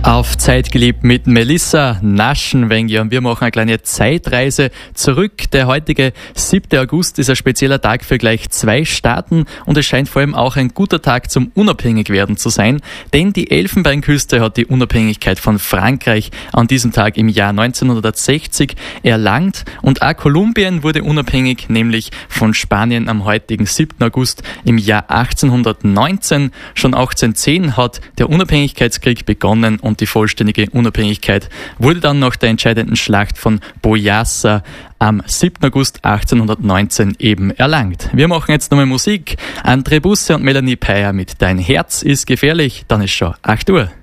Auf Zeit gelebt mit Melissa Naschenwenger und wir machen eine kleine Zeitreise zurück. Der heutige 7. August ist ein spezieller Tag für gleich 2 Staaten und es scheint vor allem auch ein guter Tag zum Unabhängigwerden zu sein, denn die Elfenbeinküste hat die Unabhängigkeit von Frankreich an diesem Tag im Jahr 1960 erlangt und auch Kolumbien wurde unabhängig, nämlich von Spanien am heutigen 7. August im Jahr 1819. Schon 1810 hat der Unabhängigkeitskrieg begonnen und die vollständige Unabhängigkeit wurde dann nach der entscheidenden Schlacht von Boyassa am 7. August 1819 eben erlangt. Wir machen jetzt nochmal Musik. André Busse und Melanie Peyer mit Dein Herz ist gefährlich. Dann ist schon 8 Uhr.